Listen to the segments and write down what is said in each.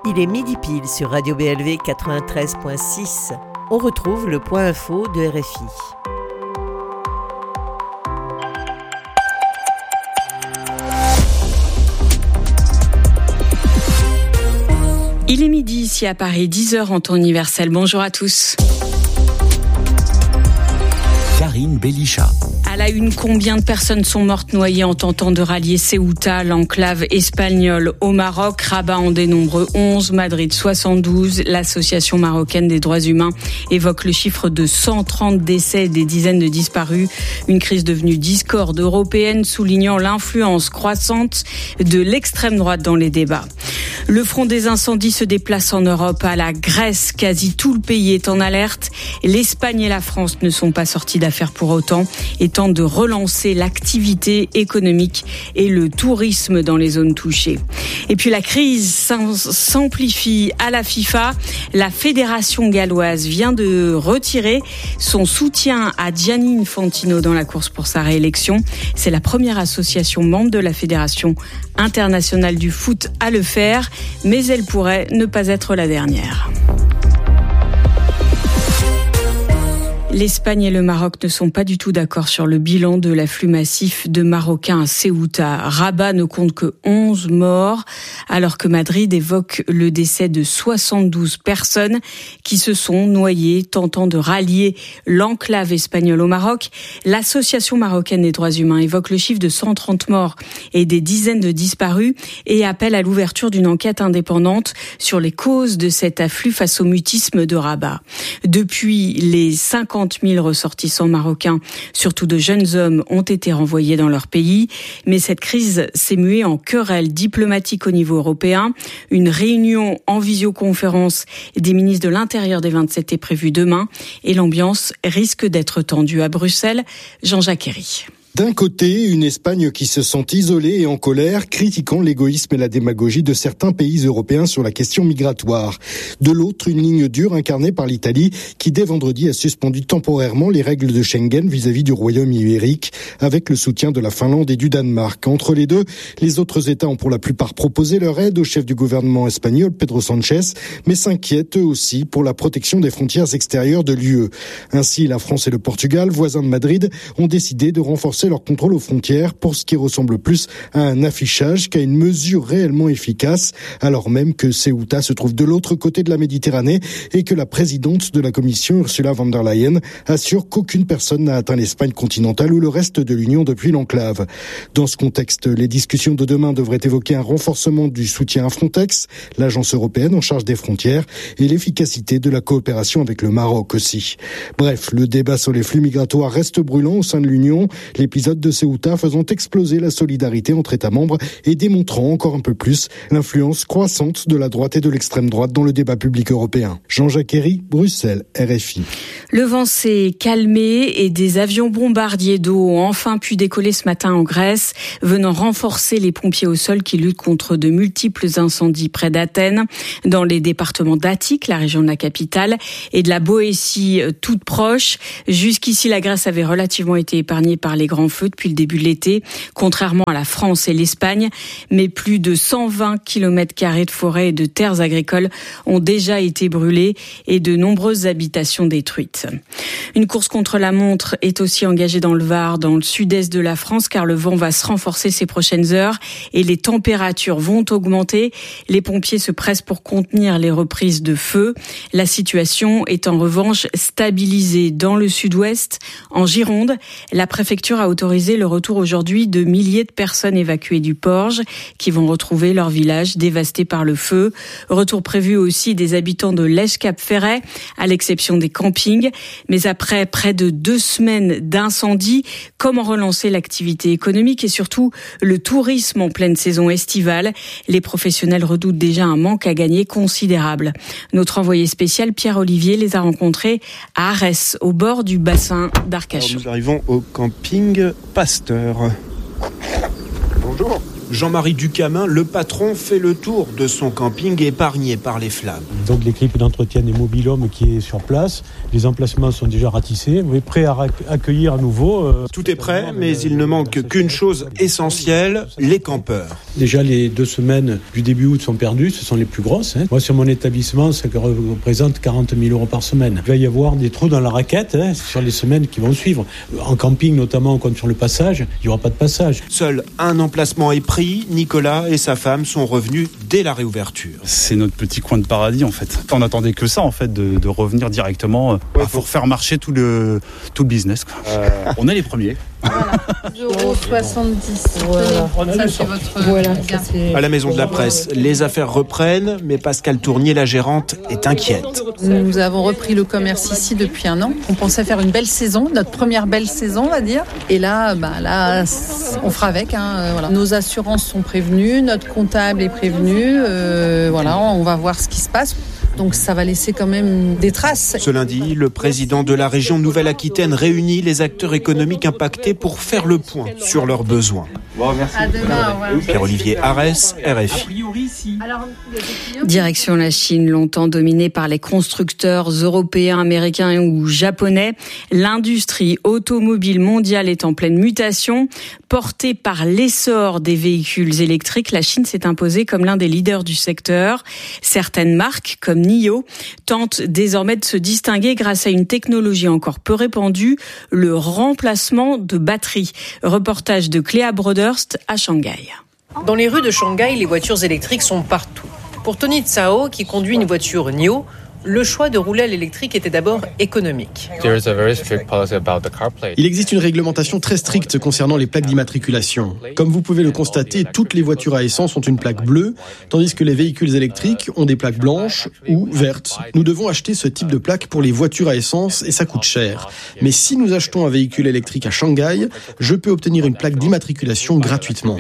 Il est midi pile sur Radio BLV 93.6. On retrouve le point info de RFI. Il est midi ici à Paris, 10h en temps universel. Bonjour à tous. Karine Bélichat. À la une, combien de personnes sont mortes noyées en tentant de rallier Ceuta, l'enclave espagnole, au Maroc? Rabat en dénombre 11, Madrid 72. L'association marocaine des droits humains évoque le chiffre de 130 décès et des dizaines de disparus. Une crise devenue discorde européenne, soulignant l'influence croissante de l'extrême droite dans les débats. Le front des incendies se déplace en Europe, à la Grèce. Quasi tout le pays est en alerte. L'Espagne et la France ne sont pas sortis d'affaire pour autant et tentent de relancer l'activité économique et le tourisme dans les zones touchées. Et puis la crise s'amplifie à la FIFA. La fédération galloise vient de retirer son soutien à Gianni Infantino dans la course pour sa réélection. C'est la première association membre de la Fédération internationale du foot à le faire, mais elle pourrait ne pas être la dernière. L'Espagne et le Maroc ne sont pas du tout d'accord sur le bilan de l'afflux massif de Marocains à Ceuta. Rabat ne compte que 11 morts, alors que Madrid évoque le décès de 72 personnes qui se sont noyées tentant de rallier l'enclave espagnole au Maroc. L'Association marocaine des droits humains évoque le chiffre de 130 morts et des dizaines de disparus et appelle à l'ouverture d'une enquête indépendante sur les causes de cet afflux face au mutisme de Rabat. Depuis, les 50 000 ressortissants marocains, surtout de jeunes hommes, ont été renvoyés dans leur pays. Mais cette crise s'est muée en querelle diplomatique au niveau européen. Une réunion en visioconférence des ministres de l'Intérieur des 27 est prévue demain et l'ambiance risque d'être tendue à Bruxelles. Jean-Jacques Herry. D'un côté, une Espagne qui se sent isolée et en colère, critiquant l'égoïsme et la démagogie de certains pays européens sur la question migratoire. De l'autre, une ligne dure incarnée par l'Italie qui, dès vendredi, a suspendu temporairement les règles de Schengen vis-à-vis du Royaume ibérique, avec le soutien de la Finlande et du Danemark. Entre les deux, les autres États ont pour la plupart proposé leur aide au chef du gouvernement espagnol, Pedro Sánchez, mais s'inquiètent eux aussi pour la protection des frontières extérieures de l'UE. Ainsi, la France et le Portugal, voisins de Madrid, ont décidé de renforcer leur contrôle aux frontières pour ce qui ressemble plus à un affichage qu'à une mesure réellement efficace, alors même que Ceuta se trouve de l'autre côté de la Méditerranée et que la présidente de la Commission, Ursula von der Leyen, assure qu'aucune personne n'a atteint l'Espagne continentale ou le reste de l'Union depuis l'enclave. Dans ce contexte, les discussions de demain devraient évoquer un renforcement du soutien à Frontex, l'agence européenne en charge des frontières, et l'efficacité de la coopération avec le Maroc aussi. Bref, le débat sur les flux migratoires reste brûlant au sein de l'Union. L'épisode de Ceuta faisant exploser la solidarité entre États membres et démontrant encore un peu plus l'influence croissante de la droite et de l'extrême droite dans le débat public européen. Jean-Jacques Herry, Bruxelles, RFI. Le vent s'est calmé et des avions bombardiers d'eau ont enfin pu décoller ce matin en Grèce, venant renforcer les pompiers au sol qui luttent contre de multiples incendies près d'Athènes, dans les départements d'Attique, la région de la capitale, et de la Boétie toute proche. Jusqu'ici, la Grèce avait relativement été épargnée par les grands feux depuis le début de l'été, contrairement à la France et l'Espagne. Mais plus de 120 km² de forêts et de terres agricoles ont déjà été brûlées et de nombreuses habitations détruites. Une course contre la montre est aussi engagée dans le Var, dans le sud-est de la France, car le vent va se renforcer ces prochaines heures et les températures vont augmenter. Les pompiers se pressent pour contenir les reprises de feu. La situation est en revanche stabilisée dans le sud-ouest. En Gironde, la préfecture a autorisé le retour aujourd'hui de milliers de personnes évacuées du Porge qui vont retrouver leur village dévasté par le feu. Retour prévu aussi des habitants de Lège-Cap-Ferret, à l'exception des campings. Mais après près de 2 semaines d'incendie, comment relancer l'activité économique et surtout le tourisme en pleine saison estivale? Les professionnels redoutent déjà un manque à gagner considérable. Notre envoyé spécial Pierre Olivier les a rencontrés à Arès, au bord du bassin d'Arcachon. Nous arrivons au camping Pasteur. Bonjour. Jean-Marie Ducamin, le patron, fait le tour de son camping épargné par les flammes. Donc l'équipe d'entretien des mobil-homes qui est sur place, les emplacements sont déjà ratissés, on est prêt à accueillir à nouveau. Tout est prêt, mais il ne manque qu'une chose essentielle, les campeurs. Déjà les 2 semaines du début août sont perdues, ce sont les plus grosses. Moi sur mon établissement, ça représente 40 000 € par semaine. Il va y avoir des trous dans la raquette sur les semaines qui vont suivre. En camping notamment, comme sur le passage, il n'y aura pas de passage. Seul un emplacement est pris, Nicolas et sa femme sont revenus dès la réouverture. C'est notre petit coin de paradis en fait. On n'attendait que ça en fait, de revenir directement pour faire marcher tout le business. On est les premiers. Voilà, 2,70 €. Voilà. Ça, c'est votre... Voilà. À la Maison de la Presse, les affaires reprennent, mais Pascal Tournier, la gérante, est inquiète. Nous avons repris le commerce ici depuis 1 an. On pensait faire une belle saison, notre première belle saison, on va dire. Et là, on fera avec. Voilà. Nos assurances sont prévenues, notre comptable est prévenu. Voilà, on va voir ce qui se passe. Donc ça va laisser quand même des traces. Ce lundi, le président de la région Nouvelle-Aquitaine réunit les acteurs économiques impactés pour faire le point sur leurs besoins. Bon, merci. À demain. Pierre-Olivier Arès, RFI. Direction la Chine, longtemps dominée par les constructeurs européens, américains ou japonais. L'industrie automobile mondiale est en pleine mutation. Portée par l'essor des véhicules électriques, la Chine s'est imposée comme l'un des leaders du secteur. Certaines marques, comme NIO, tentent désormais de se distinguer grâce à une technologie encore peu répandue, le remplacement de batteries. Reportage de Cléa Broderst à Shanghai. Dans les rues de Shanghai, les voitures électriques sont partout. Pour Tony Tsao, qui conduit une voiture NIO, le choix de rouler à l'électrique était d'abord économique. Il existe une réglementation très stricte concernant les plaques d'immatriculation. Comme vous pouvez le constater, toutes les voitures à essence ont une plaque bleue, tandis que les véhicules électriques ont des plaques blanches ou vertes. Nous devons acheter ce type de plaque pour les voitures à essence et ça coûte cher. Mais si nous achetons un véhicule électrique à Shanghai, je peux obtenir une plaque d'immatriculation gratuitement.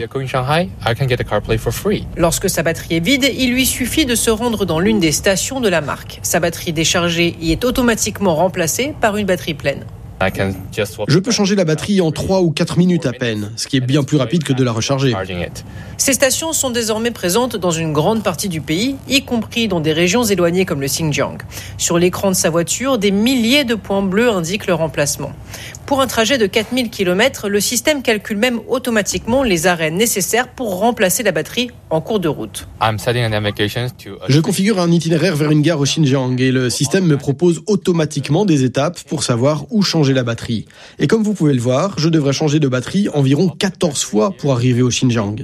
Lorsque sa batterie est vide, il lui suffit de se rendre dans l'une des stations de la marque. Sa batterie déchargée y est automatiquement remplacée par une batterie pleine. Je peux changer la batterie en 3 ou 4 minutes à peine, ce qui est bien plus rapide que de la recharger. Ces stations sont désormais présentes dans une grande partie du pays, y compris dans des régions éloignées comme le Xinjiang. Sur l'écran de sa voiture, des milliers de points bleus indiquent le remplacement. Pour un trajet de 4000 km, le système calcule même automatiquement les arrêts nécessaires pour remplacer la batterie en cours de route. Je configure un itinéraire vers une gare au Xinjiang et le système me propose automatiquement des étapes pour savoir où changer la batterie. Et comme vous pouvez le voir, je devrais changer de batterie environ 14 fois pour arriver au Xinjiang.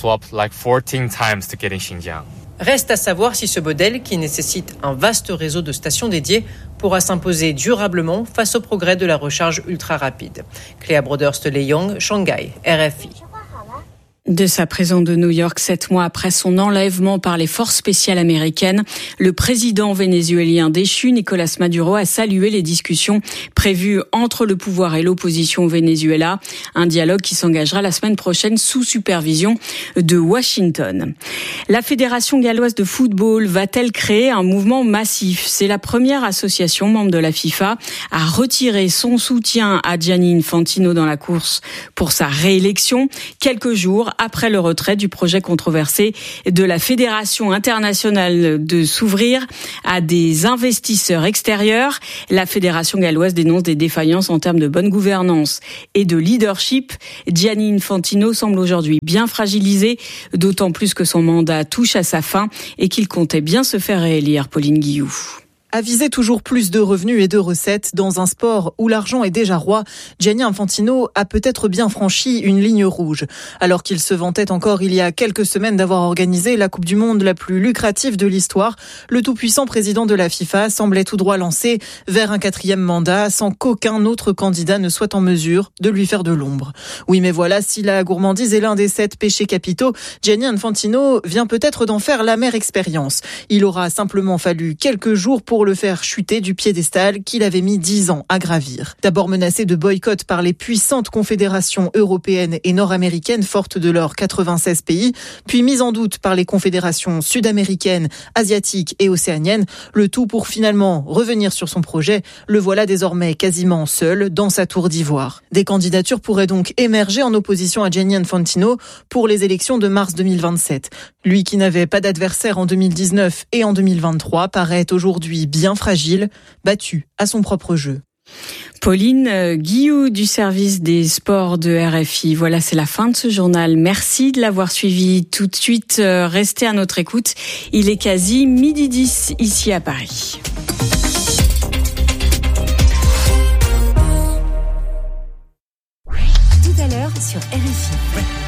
Reste à savoir si ce modèle, qui nécessite un vaste réseau de stations dédiées, pourra s'imposer durablement face au progrès de la recharge ultra rapide. Cléa Broderst-Leyong, Shanghai, RFI. De sa prison de New York 7 mois après son enlèvement par les forces spéciales américaines, le président vénézuélien déchu, Nicolas Maduro, a salué les discussions prévues entre le pouvoir et l'opposition au Venezuela. Un dialogue qui s'engagera la semaine prochaine sous supervision de Washington. La Fédération galloise de football va-t-elle créer un mouvement massif? C'est la première association membre de la FIFA à retirer son soutien à Gianni Infantino dans la course pour sa réélection, quelques jours après le retrait du projet controversé de la Fédération internationale de s'ouvrir à des investisseurs extérieurs. La Fédération galloise dénonce des défaillances en termes de bonne gouvernance et de leadership. Gianni Infantino semble aujourd'hui bien fragilisé, d'autant plus que son mandat touche à sa fin et qu'il comptait bien se faire réélire. Pauline Guillou. À viser toujours plus de revenus et de recettes dans un sport où l'argent est déjà roi, Gianni Infantino a peut-être bien franchi une ligne rouge. Alors qu'il se vantait encore il y a quelques semaines d'avoir organisé la Coupe du Monde la plus lucrative de l'histoire, le tout-puissant président de la FIFA semblait tout droit lancé vers un 4e mandat sans qu'aucun autre candidat ne soit en mesure de lui faire de l'ombre. Oui, mais voilà, si la gourmandise est l'un des 7 péchés capitaux, Gianni Infantino vient peut-être d'en faire l'amère expérience. Il aura simplement fallu quelques jours pour pour le faire chuter du piédestal qu'il avait mis 10 ans à gravir. D'abord menacé de boycott par les puissantes confédérations européennes et nord-américaines fortes de leurs 96 pays, puis mis en doute par les confédérations sud-américaines, asiatiques et océaniennes, le tout pour finalement revenir sur son projet. Le voilà désormais quasiment seul dans sa tour d'ivoire. Des candidatures pourraient donc émerger en opposition à Gianni Infantino pour les élections de mars 2027. Lui qui n'avait pas d'adversaire en 2019 et en 2023 paraît aujourd'hui bien fragile, battu à son propre jeu. Pauline Guillou du service des sports de RFI. Voilà, c'est la fin de ce journal. Merci de l'avoir suivi. Tout de suite, restez à notre écoute. Il est quasi 12h10 ici à Paris. Tout à l'heure sur RFI.